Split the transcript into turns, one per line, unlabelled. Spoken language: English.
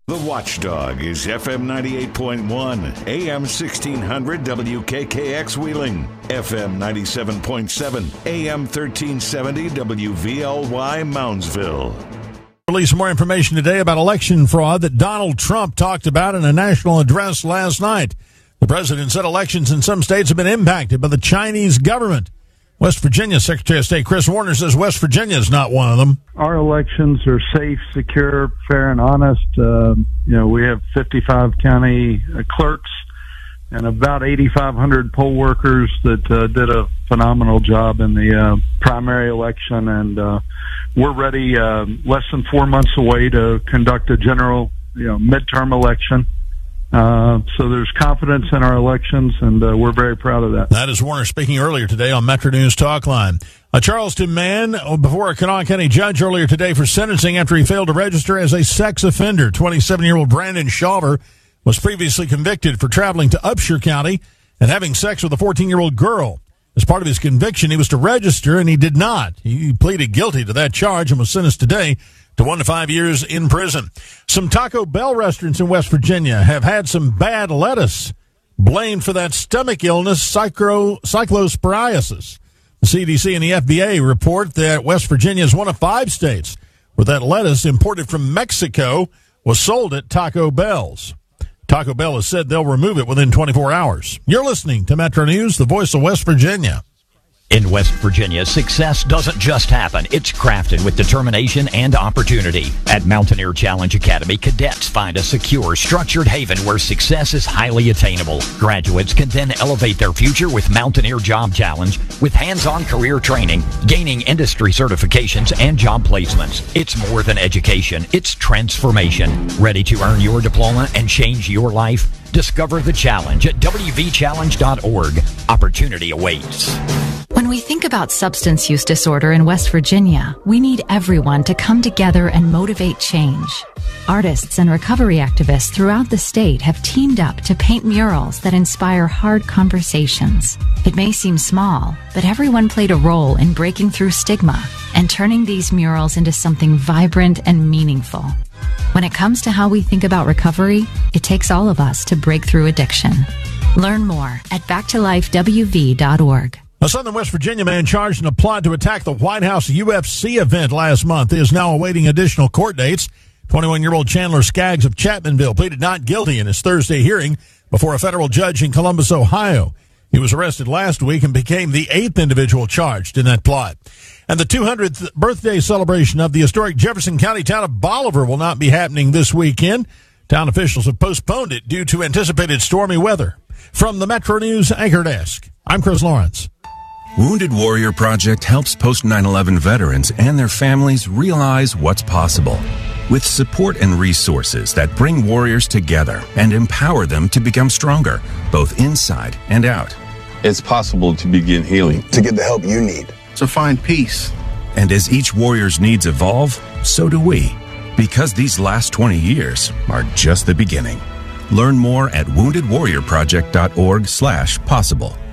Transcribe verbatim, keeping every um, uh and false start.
The Watchdog is F M ninety-eight point one, A M sixteen hundred W K K X Wheeling, F M ninety-seven point seven, A M thirteen seventy W V L Y Moundsville.
Release more information today about election fraud that Donald Trump talked about in a national address last night. The president said elections in some states have been impacted by the Chinese government. West Virginia Secretary of State Chris Warner says West Virginia is not one of them.
Our elections are safe, secure, fair, and honest. Uh, you know, we have fifty-five county uh, clerks and about eighty-five hundred poll workers that uh, did a phenomenal job in the uh, primary election, and uh, we're ready uh, less than four months away to conduct a general, you know, midterm election. Uh, so there's confidence in our elections, and uh, we're very proud of that.
That is Warner speaking earlier today on Metro News Talk Line. A Charleston man before a Kanawha County judge earlier today for sentencing after he failed to register as a sex offender. twenty-seven-year-old Brandon Shawver was previously convicted for traveling to Upshur County and having sex with a fourteen-year-old girl. As part of his conviction, he was to register, and he did not. He pleaded guilty to that charge and was sentenced today to one to five years in prison. Some Taco Bell restaurants in West Virginia have had some bad lettuce blamed for that stomach illness, cyclo, cyclosporiasis. The C D C and the F D A report that West Virginia is one of five states where that lettuce imported from Mexico was sold at Taco Bell's. Taco Bell has said they'll remove it within twenty-four hours. You're listening to Metro News, the voice of West Virginia.
In West Virginia, success doesn't just happen. It's crafted with determination and opportunity. At Mountaineer Challenge Academy, cadets find a secure, structured haven where success is highly attainable. Graduates can then elevate their future with Mountaineer Job Challenge with hands-on career training, gaining industry certifications, and job placements. It's more than education. It's transformation. Ready to earn your diploma and change your life? Discover the challenge at w v challenge dot org. Opportunity awaits.
When we think about substance use disorder in West Virginia, we need everyone to come together and motivate change. Artists and recovery activists throughout the state have teamed up to paint murals that inspire hard conversations. It may seem small, but everyone played a role in breaking through stigma and turning these murals into something vibrant and meaningful. When it comes to how we think about recovery, it takes all of us to break through addiction. Learn more at back to life w v dot org.
A Southern West Virginia man charged in a plot to attack the White House U F C event last month is now awaiting additional court dates. twenty-one-year-old Chandler Skaggs of Chapmanville pleaded not guilty in his Thursday hearing before a federal judge in Columbus, Ohio. He was arrested last week and became the eighth individual charged in that plot. And the two hundredth birthday celebration of the historic Jefferson County town of Bolivar will not be happening this weekend. Town officials have postponed it due to anticipated stormy weather. From the Metro News Anchor Desk, I'm Chris Lawrence.
Wounded Warrior Project helps post nine eleven veterans and their families realize what's possible. With support and resources that bring warriors together and empower them to become stronger, both inside and out.
It's possible to begin healing.
To get the help you need.
To find peace.
And as each warrior's needs evolve, so do we. Because these last twenty years are just the beginning. Learn more at wounded warrior project dot org slash possible.